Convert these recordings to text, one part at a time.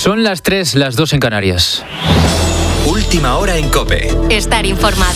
Son las 3, las 2 en Canarias. Última hora en COPE. Estar informado.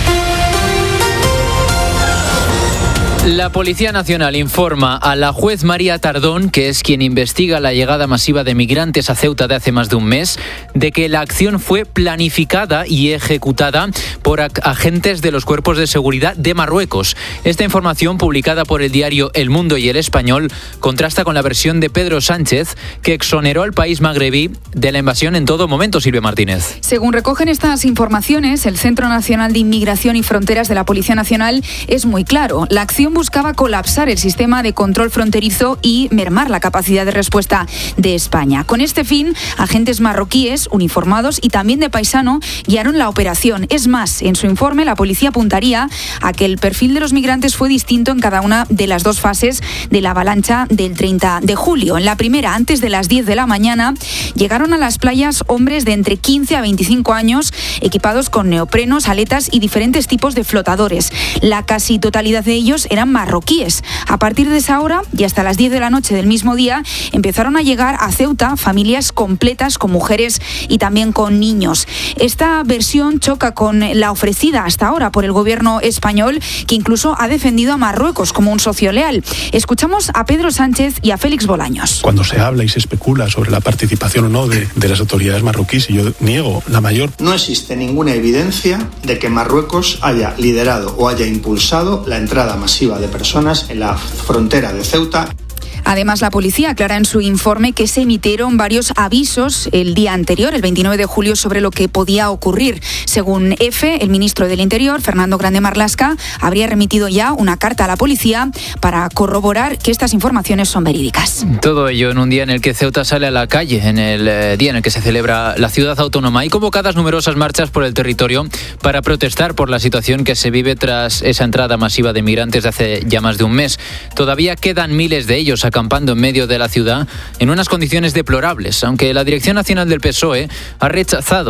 La Policía Nacional informa a la juez María Tardón, que es quien investiga la llegada masiva de migrantes a Ceuta de hace más de un mes, de que la acción fue planificada y ejecutada por agentes de los cuerpos de seguridad de Marruecos. Esta información, publicada por el diario El Mundo y El Español, contrasta con la versión de Pedro Sánchez, que exoneró al país magrebí de la invasión en todo momento. Silvia Martínez. Según recogen estas informaciones, el Centro Nacional de Inmigración y Fronteras de la Policía Nacional es muy claro. La acción buscaba colapsar el sistema de control fronterizo y mermar la capacidad de respuesta de España. Con este fin, agentes marroquíes, uniformados y también de paisano guiaron la operación. Es más, en su informe la policía apuntaría a que el perfil de los migrantes fue distinto en cada una de las dos fases de la avalancha del 30 de julio. En la primera, antes de las 10 de la mañana, llegaron a las playas hombres de entre 15 a 25 años, equipados con neoprenos, aletas y diferentes tipos de flotadores. La casi totalidad de ellos eran marroquíes. A partir de esa hora y hasta las 10 de la noche del mismo día empezaron a llegar a Ceuta familias completas con mujeres y también con niños. Esta versión choca con la ofrecida hasta ahora por el gobierno español, que incluso ha defendido a Marruecos como un socio leal. Escuchamos a Pedro Sánchez y a Félix Bolaños. Cuando se habla y se especula sobre la participación o no de las autoridades marroquíes, y yo niego la mayor. No existe ninguna evidencia de que Marruecos haya liderado o haya impulsado la entrada masiva de personas en la frontera de Ceuta. Además, la policía aclara en su informe que se emitieron varios avisos el día anterior, el 29 de julio, sobre lo que podía ocurrir. Según EFE, el ministro del Interior, Fernando Grande Marlaska, habría remitido ya una carta a la policía para corroborar que estas informaciones son verídicas. Todo ello en un día en el que Ceuta sale a la calle, en el día en el que se celebra la ciudad autónoma. Hay convocadas numerosas marchas por el territorio para protestar por la situación que se vive tras esa entrada masiva de migrantes de hace ya más de un mes. Todavía quedan miles de ellos acampando en medio de la ciudad en unas condiciones deplorables, aunque la Dirección Nacional del PSOE ha rechazado